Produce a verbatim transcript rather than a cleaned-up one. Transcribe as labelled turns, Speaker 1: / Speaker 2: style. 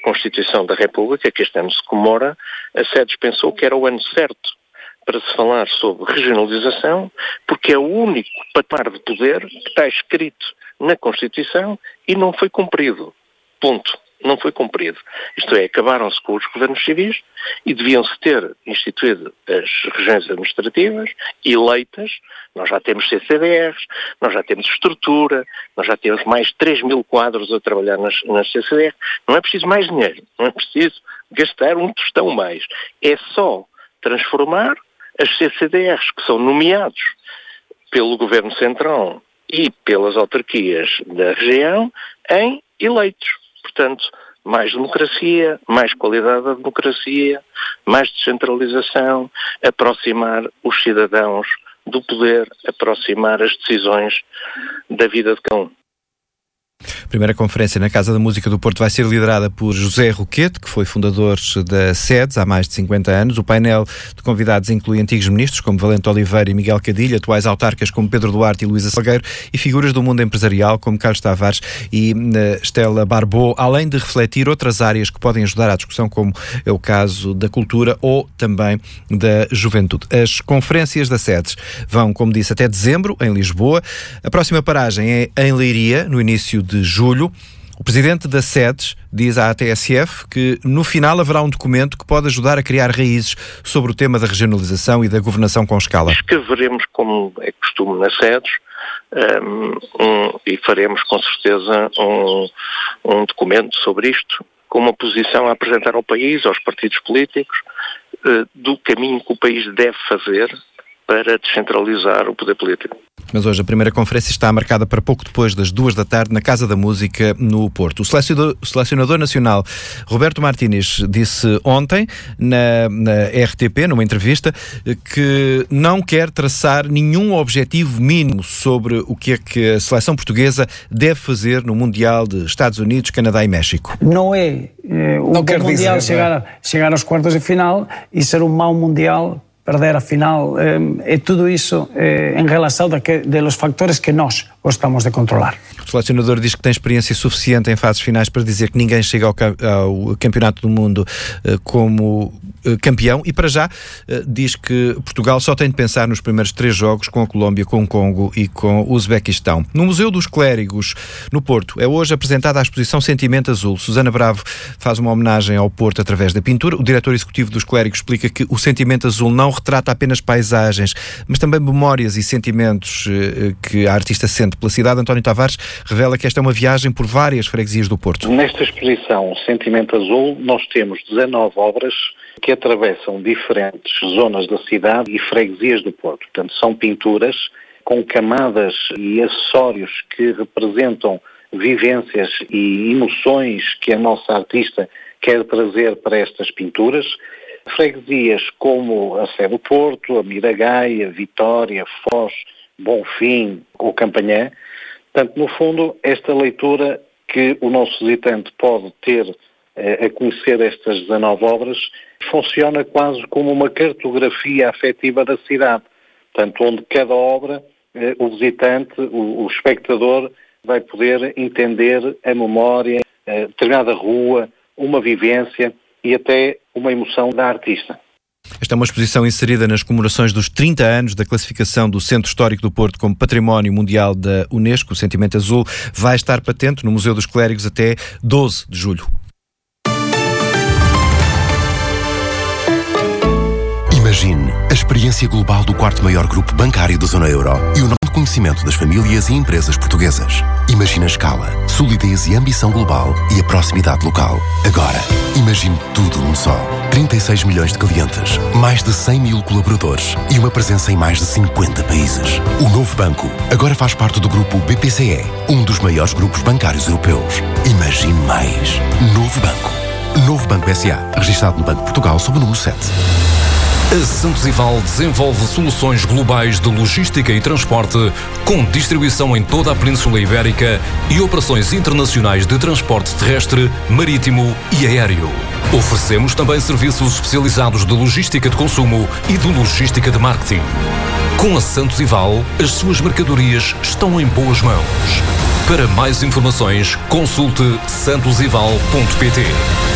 Speaker 1: Constituição da República, que este ano se comemora, a SEDES pensou que era o ano certo para se falar sobre regionalização, porque é o único patamar de poder que está escrito na Constituição e não foi cumprido. Ponto. Não foi cumprido. Isto é, acabaram-se com os governos civis e deviam-se ter instituído as regiões administrativas eleitas. Nós já temos C C D Rs, nós já temos estrutura, nós já temos mais de três mil quadros a trabalhar nas, nas C C D Rs. Não é preciso mais dinheiro, não é preciso gastar um tostão mais. É só transformar as C C D Rs que são nomeados pelo Governo Central e pelas autarquias da região em eleitos. Portanto, mais democracia, mais qualidade da democracia, mais descentralização, aproximar os cidadãos do poder, aproximar as decisões da vida de cada um.
Speaker 2: A primeira conferência na Casa da Música do Porto vai ser liderada por José Roquete, que foi fundador da SEDES há mais de cinquenta anos. O painel de convidados inclui antigos ministros como Valente Oliveira e Miguel Cadilho, atuais autarcas como Pedro Duarte e Luísa Salgueiro e figuras do mundo empresarial como Carlos Tavares e uh, Estela Barbot, além de refletir outras áreas que podem ajudar à discussão, como é o caso da cultura ou também da juventude. As conferências da SEDES vão, como disse, até dezembro, em Lisboa. A próxima paragem é em Leiria, no início de julho. O presidente da SEDES diz à T S F que no final haverá um documento que pode ajudar a criar raízes sobre o tema da regionalização e da governação com escala.
Speaker 1: Escreveremos, como é costume na SEDES, um, um, e faremos com certeza um, um documento sobre isto, com uma posição a apresentar ao país, aos partidos políticos, uh, do caminho que o país deve fazer para descentralizar o poder político.
Speaker 2: Mas hoje a primeira conferência está marcada para pouco depois das duas da tarde na Casa da Música, no Porto. O selecionador, o selecionador nacional Roberto Martínez disse ontem na, na R T P, numa entrevista, que não quer traçar nenhum objetivo mínimo sobre o que é que a seleção portuguesa deve fazer no Mundial de Estados Unidos, Canadá e México.
Speaker 3: Não é eh, um bom Mundial dizer, chegar, é? chegar aos quartos de final e ser um mau Mundial, perder a final, é tudo isso em relação dos fatores que nós gostamos de controlar.
Speaker 2: O selecionador diz que tem experiência suficiente em fases finais para dizer que ninguém chega ao, ao Campeonato do Mundo como campeão e, para já, diz que Portugal só tem de pensar nos primeiros três jogos com a Colômbia, com o Congo e com o Uzbequistão. No Museu dos Clérigos, no Porto, é hoje apresentada a exposição Sentimento Azul. Susana Bravo faz uma homenagem ao Porto através da pintura. O diretor executivo dos Clérigos explica que o Sentimento Azul não retrata apenas paisagens, mas também memórias e sentimentos que a artista sente pela cidade. António Tavares revela que esta é uma viagem por várias freguesias do Porto.
Speaker 4: Nesta exposição Sentimento Azul nós temos dezanove obras que atravessam diferentes zonas da cidade e freguesias do Porto. Portanto, são pinturas com camadas e acessórios que representam vivências e emoções que a nossa artista quer trazer para estas pinturas. Freguesias como a Sé do Porto, a Miragaia, Vitória, Foz, Bonfim ou Campanhã. Portanto, no fundo, esta leitura que o nosso visitante pode ter eh, a conhecer estas dezanove obras funciona quase como uma cartografia afetiva da cidade. Portanto, onde cada obra, eh, o visitante, o, o espectador, vai poder entender a memória, eh, determinada rua, uma vivência e até uma emoção da artista.
Speaker 2: Esta é uma exposição inserida nas comemorações dos trinta anos da classificação do Centro Histórico do Porto como Património Mundial da Unesco. O Sentimento Azul vai estar patente no Museu dos Clérigos até doze de julho.
Speaker 5: Imagine a experiência global do quarto maior grupo bancário da zona euro e o enorme conhecimento das famílias e empresas portuguesas. Imagine a escala, solidez e ambição global e a proximidade local. Agora, imagine tudo num só. trinta e seis milhões de clientes, mais de cem mil colaboradores e uma presença em mais de cinquenta países. O novo banco agora faz parte do grupo B P C E, um dos maiores grupos bancários europeus. Imagine mais. Novo Banco. Novo Banco S A, registado no Banco de Portugal sob o número sete.
Speaker 6: A Santos e Val desenvolve soluções globais de logística e transporte com distribuição em toda a Península Ibérica e operações internacionais de transporte terrestre, marítimo e aéreo. Oferecemos também serviços especializados de logística de consumo e de logística de marketing. Com a Santos e Val, as suas mercadorias estão em boas mãos. Para mais informações, consulte santos e val ponto pt.